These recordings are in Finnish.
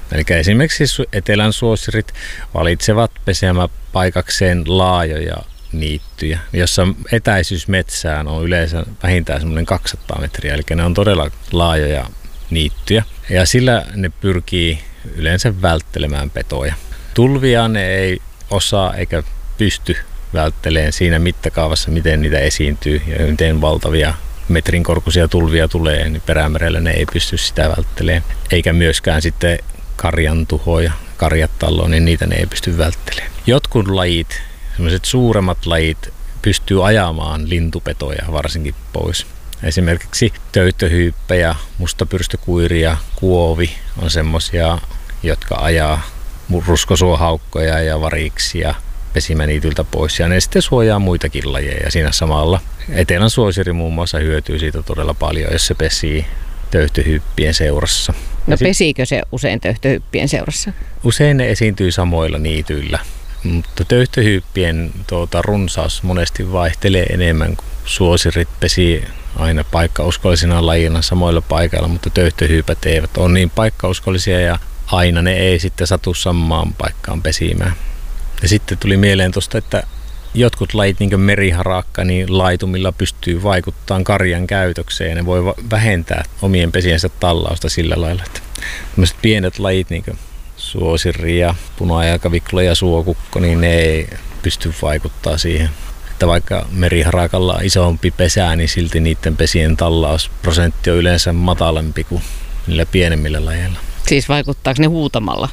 Eli esimerkiksi etelän suosirit valitsevat pesemäpaikakseen laajoja niittyjä, jossa etäisyys metsään on yleensä vähintään semmoinen 200 metriä, eli ne on todella laajoja niittyjä. Ja sillä ne pyrkii yleensä välttelemään petoja. Tulvia ne ei osaa eikä pysty välttelemään siinä mittakaavassa, miten niitä esiintyy ja miten valtavia metrin korkuisia tulvia tulee, niin Perämerellä ne ei pysty sitä välttelemään. Eikä myöskään sitten karjan tuhoja, karjattalloa, niin niitä ne ei pysty välttelemään. Jotkut lajit, sellaiset suuremmat lajit, pystyy ajamaan lintupetoja varsinkin pois. Esimerkiksi töyttöhyyppejä, mustapyrstökuiria, kuovi on semmoisia, jotka ajaa ruskosuohaukkoja ja variksia pesimäniityltä pois. Ja ne sitten suojaa muitakin lajeja siinä samalla. Etelän suosiri muun muassa hyötyy siitä todella paljon, jos se pesii töyttöhyyppien seurassa. No pesiikö se usein töyttöhyyppien seurassa? Usein ne esiintyy samoilla niityillä, mutta töyttöhyyppien runsaus monesti vaihtelee enemmän, kuin suosirit pesii aina paikkauskollisina lajina samoilla paikoilla, mutta töyttöhyypät eivät ole niin paikkauskollisia ja aina ne ei sitten satu samaan paikkaan pesimään. Ja sitten tuli mieleen tuosta, että jotkut lajit, niin kuin meriharakka, niin laitumilla pystyy vaikuttamaan karjan käytökseen ja ne voi vähentää omien pesiensä tallausta sillä lailla, että tämmöiset pienet lajit, niin kuin suosiri ja punajalkavikkula ja suokukko, niin ne ei pysty vaikuttaa siihen. Että vaikka meriharakalla on isompi pesä, niin silti niiden pesien tallausprosentti on yleensä matalampi kuin niillä pienemmillä lajeilla. Siis vaikuttaako ne huutamalla?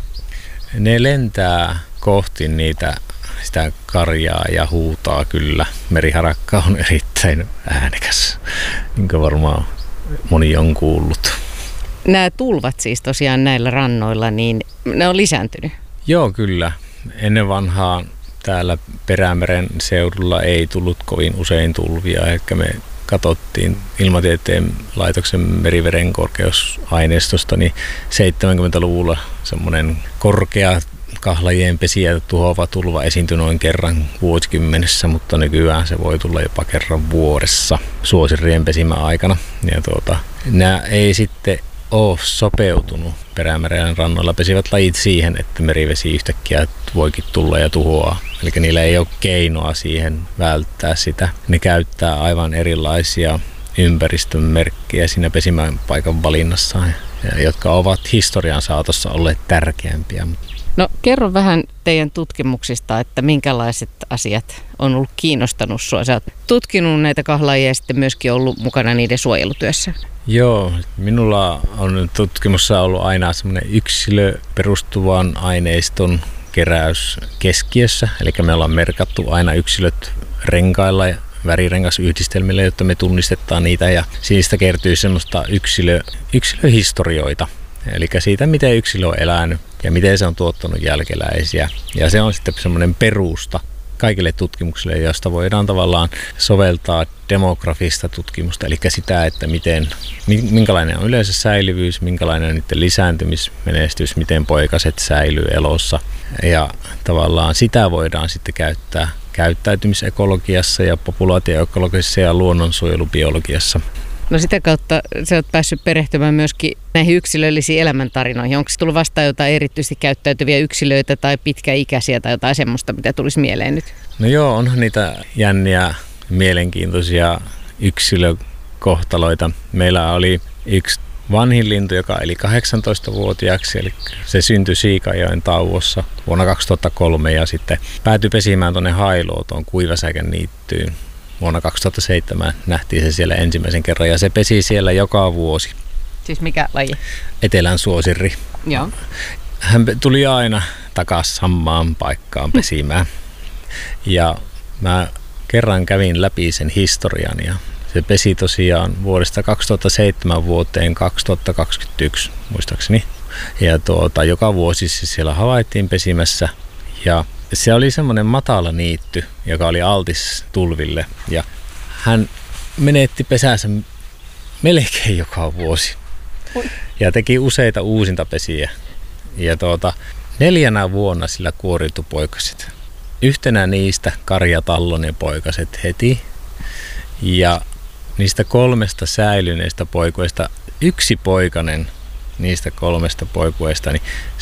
Ne lentää kohti sitä karjaa ja huutaa kyllä. Meriharakka on erittäin äänekäs, niin kuin varmaan moni on kuullut. Nämä tulvat siis tosiaan näillä rannoilla, niin ne on lisääntynyt? Joo, kyllä. Ennen vanhaa täällä Perämeren seudulla ei tullut kovin usein tulvia, eli me katsottiin Ilmatieteen laitoksen meriveden korkeusaineistosta, niin 70-luvulla semmoinen korkea kahlajien pesiä tuhoava tulva esiintyi noin kerran vuosikymmenessä, mutta nykyään se voi tulla jopa kerran vuodessa suosirien pesimäaikana. Ja nämä ei sitten ole sopeutunut Perämeren rannoilla pesivät lajit siihen, että merivesi yhtäkkiä voikin tulla ja tuhoaa. Eli niillä ei ole keinoa siihen välttää sitä. Ne käyttää aivan erilaisia ympäristön merkkejä siinä pesimäpaikan valinnassaan, jotka ovat historian saatossa olleet tärkeämpiä. No kerro vähän teidän tutkimuksista, että minkälaiset asiat on ollut kiinnostanut sinua. Sä oot tutkinut näitä kahlaajia ja sitten myöskin ollut mukana niiden suojelutyössä. Joo, minulla on tutkimussa ollut aina semmoinen yksilöperustuvan aineiston keräys keskiössä. Eli me ollaan merkattu aina yksilöt renkailla ja värirengasyhdistelmillä, jotta me tunnistetaan niitä ja siitä kertyy semmoista yksilöhistorioita. Eli siitä, miten yksilö on elänyt ja miten se on tuottanut jälkeläisiä. Ja se on sitten semmoinen perusta kaikille tutkimuksille, josta voidaan tavallaan soveltaa demografista tutkimusta, eli sitä, että minkälainen on yleensä säilyvyys, minkälainen on niiden lisääntymismenestys, miten poikaset säilyy elossa. Ja tavallaan sitä voidaan sitten käyttää käyttäytymisekologiassa ja populaatioekologiassa ja luonnonsuojelubiologiassa. No sitä kautta sä oot päässyt perehtymään myöskin näihin yksilöllisiin elämäntarinoihin. Onko tullut vastaan jotain erityisesti käyttäytyviä yksilöitä tai pitkäikäisiä tai jotain semmoista, mitä tulisi mieleen nyt? No joo, onhan niitä jänniä, mielenkiintoisia yksilökohtaloita. Meillä oli yksi vanhin lintu, joka eli 18-vuotiaaksi, eli se syntyi Siikajoen tauossa vuonna 2003 ja sitten päätyi pesimään tuonne Hailuotoon Kuivasäkän niittyyn. Vuonna 2007 nähtiin se siellä ensimmäisen kerran ja se pesi siellä joka vuosi. Siis mikä laji? Etelän suosiri. Joo. Hän tuli aina takaisin samaan paikkaan pesimään. Ja mä kerran kävin läpi sen historian ja se pesi tosiaan vuodesta 2007 vuoteen 2021 muistaakseni. Ja joka vuosi se siellä havaittiin pesimässä ja se oli semmoinen matala niitty, joka oli altis tulville ja hän menetti pesänsä melkein joka vuosi ja teki useita uusintapesiä. Ja 4 vuonna sillä kuoriutui poikaset. Yhtenä niistä karjatallon ja poikaset heti ja niistä 3 säilyneistä poikuista yksi poikanen niistä 3 poikuista, niin